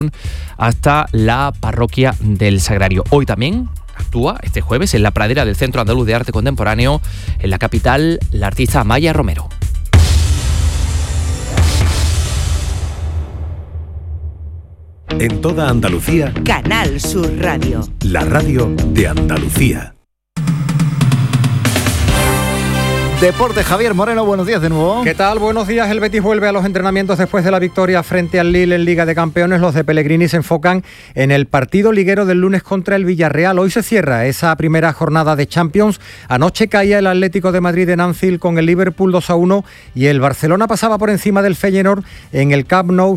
hasta la parroquia del Sagrario. Hoy también actúa este jueves en la pradera del Centro Andaluz de Arte Contemporáneo, en la capital, la artista Maya Romero. En toda Andalucía, Canal Sur Radio. La radio de Andalucía. Deporte, Javier Moreno, buenos días de nuevo. ¿Qué tal? Buenos días. El Betis vuelve a los entrenamientos después de la victoria frente al Lille en Liga de Campeones. Los de Pellegrini se enfocan en el partido liguero del lunes contra el Villarreal. Hoy se cierra esa primera jornada de Champions. Anoche caía el Atlético de Madrid en Anfield con el Liverpool 2-1 y el Barcelona pasaba por encima del Feyenoord en el Camp Nou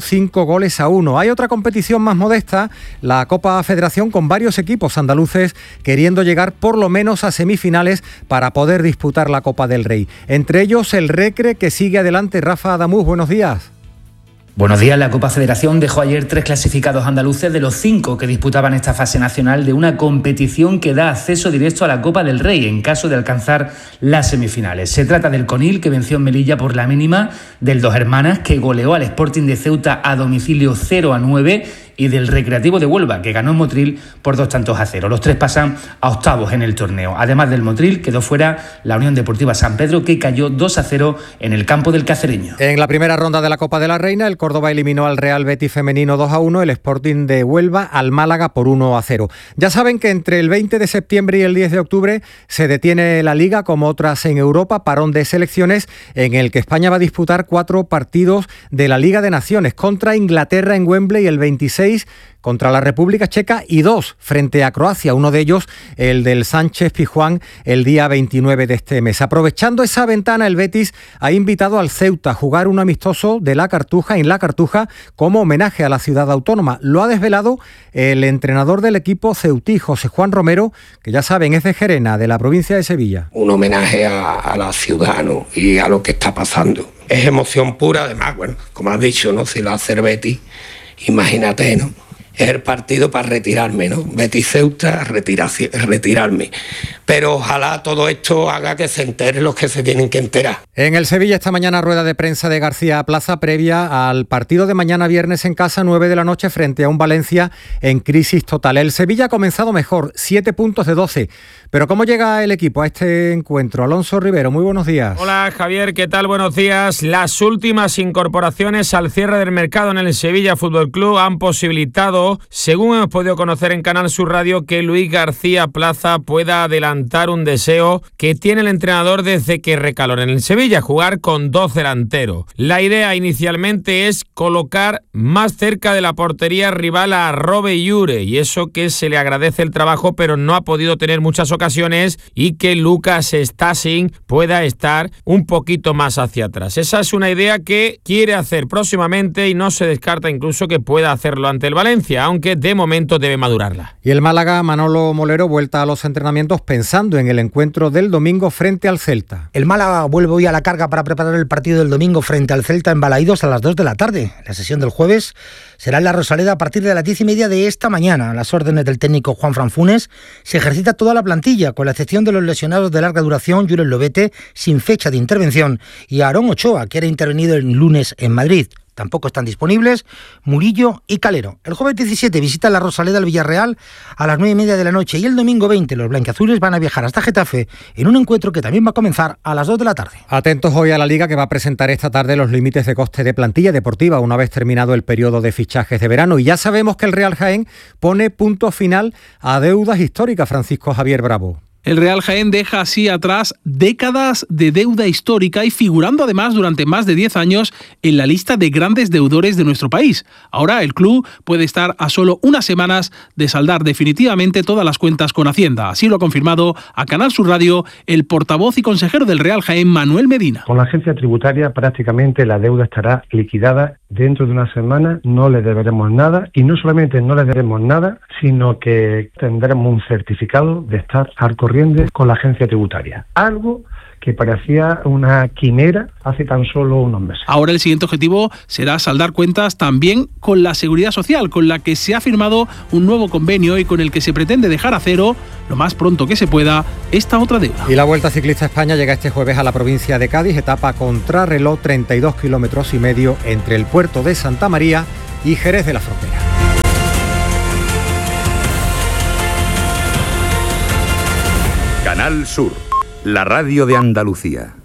5-1. Hay otra competición más modesta, la Copa Federación, con varios equipos andaluces queriendo llegar por lo menos a semifinales para poder disputar la Copa del Rey. Entre ellos el Recre, que sigue adelante. Rafa Adamuz, buenos días. Buenos días. La Copa Federación dejó ayer 3 clasificados andaluces de los 5 que disputaban esta fase nacional de una competición que da acceso directo a la Copa del Rey en caso de alcanzar las semifinales. Se trata del Conil, que venció en Melilla por la mínima, del Dos Hermanas, que goleó al Sporting de Ceuta a domicilio 0-9, y del Recreativo de Huelva, que ganó en Motril por 2-0. Los 3 pasan a octavos en el torneo. Además del Motril, quedó fuera la Unión Deportiva San Pedro, que cayó 2-0 en el campo del Cacereño. En la primera ronda de la Copa de la Reina, el Córdoba eliminó al Real Betis femenino 2-1, el Sporting de Huelva al Málaga por 1-0. Ya saben que entre el 20 de septiembre y el 10 de octubre se detiene la Liga, como otras en Europa, parón de selecciones en el que España va a disputar 4 partidos de la Liga de Naciones, contra Inglaterra en Wembley el 26, contra la República Checa y 2 frente a Croacia, uno de ellos el del Sánchez Pizjuán el día 29 de este mes. Aprovechando esa ventana, el Betis ha invitado al Ceuta a jugar un amistoso de La Cartuja en La Cartuja como homenaje a la ciudad autónoma. Lo ha desvelado el entrenador del equipo ceutí, José Juan Romero, que ya saben es de Gerena, de la provincia de Sevilla. Un homenaje a la ciudad, ¿no? Y a lo que está pasando. Es emoción pura, además, bueno, como has dicho, ¿no? Si lo hace el Betis, imagínate, ¿no? Es el partido para retirarme, ¿no? Betis Ceuta, retirarme. Pero ojalá todo esto haga que se enteren los que se tienen que enterar. En el Sevilla esta mañana rueda de prensa de García Plaza previa al partido de mañana viernes en casa, 9 de la noche, frente a un Valencia en crisis total. El Sevilla ha comenzado mejor, 7 puntos de 12. Pero ¿cómo llega el equipo a este encuentro? Alonso Rivero, muy buenos días. Hola Javier, ¿qué tal? Buenos días. Las últimas incorporaciones al cierre del mercado en el Sevilla Fútbol Club han posibilitado, según hemos podido conocer en Canal Sur Radio, que Luis García Plaza pueda adelantar un deseo que tiene el entrenador desde que recaló en el Sevilla, jugar con 2 delanteros. La idea inicialmente es colocar más cerca de la portería rival a Robe Llure, y eso que se le agradece el trabajo, pero no ha podido tener muchas ocasiones, y que Lucas Stasing pueda estar un poquito más hacia atrás. Esa es una idea que quiere hacer próximamente y no se descarta incluso que pueda hacerlo ante el Valencia, aunque de momento debe madurarla. Y el Málaga, Manolo Molero, vuelta a los entrenamientos pensando en el encuentro del domingo frente al Celta. El Málaga vuelve hoy a la carga para preparar el partido del domingo frente al Celta en Balaídos a las 2 de la tarde. La sesión del jueves será en la Rosaleda a partir de las 10:30 de esta mañana. A las órdenes del técnico Juanfran Funes se ejercita toda la plantilla, con la excepción de los lesionados de larga duración, Julen Lobete, sin fecha de intervención, y Aarón Ochoa, que era intervenido el lunes en Madrid. Tampoco están disponibles Murillo y Calero. El jueves 17 visita la Rosaleda al Villarreal a las 9:30 de la noche y el domingo 20 los blanquiazules van a viajar hasta Getafe en un encuentro que también va a comenzar a las 2 de la tarde. Atentos hoy a la Liga, que va a presentar esta tarde los límites de coste de plantilla deportiva una vez terminado el periodo de fichajes de verano. Y ya sabemos que el Real Jaén pone punto final a deudas históricas. Francisco Javier Bravo. El Real Jaén deja así atrás décadas de deuda histórica y figurando además durante más de 10 años en la lista de grandes deudores de nuestro país. Ahora el club puede estar a solo unas semanas de saldar definitivamente todas las cuentas con Hacienda. Así lo ha confirmado a Canal Sur Radio el portavoz y consejero del Real Jaén, Manuel Medina. Con la agencia tributaria prácticamente la deuda estará liquidada. Dentro de una semana no le deberemos nada, y no solamente no le deberemos nada, sino que tendremos un certificado de estar al corriente con la agencia tributaria. Algo que parecía una quimera hace tan solo unos meses. Ahora el siguiente objetivo será saldar cuentas también con la Seguridad Social, con la que se ha firmado un nuevo convenio y con el que se pretende dejar a cero, lo más pronto que se pueda, esta otra deuda. Y la Vuelta Ciclista España llega este jueves a la provincia de Cádiz, etapa contrarreloj, 32,5 kilómetros entre el puerto de Santa María y Jerez de la Frontera. Canal Sur, la radio de Andalucía.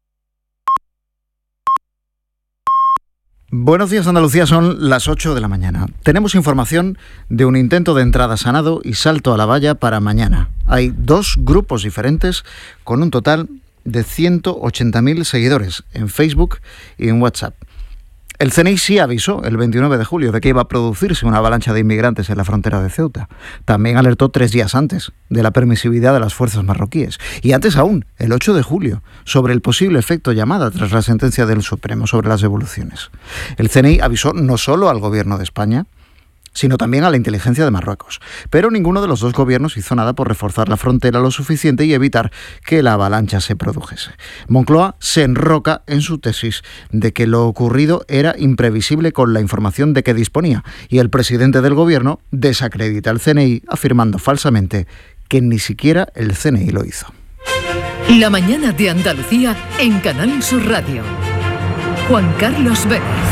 Buenos días, Andalucía, son las 8 de la mañana. Tenemos información de un intento de entrada sanado y salto a la valla para mañana. Hay 2 grupos diferentes con un total de 180.000 seguidores en Facebook y en WhatsApp. El CNI sí avisó el 29 de julio de que iba a producirse una avalancha de inmigrantes en la frontera de Ceuta. También alertó 3 días antes de la permisividad de las fuerzas marroquíes. Y antes aún, el 8 de julio, sobre el posible efecto llamada tras la sentencia del Supremo sobre las devoluciones. El CNI avisó no solo al gobierno de España, sino también a la inteligencia de Marruecos. Pero ninguno de los 2 gobiernos hizo nada por reforzar la frontera lo suficiente y evitar que la avalancha se produjese. Moncloa se enroca en su tesis de que lo ocurrido era imprevisible con la información de que disponía, y el presidente del gobierno desacredita al CNI afirmando falsamente que ni siquiera el CNI lo hizo. La mañana de Andalucía en Canal Sur Radio. Juan Carlos Vélez.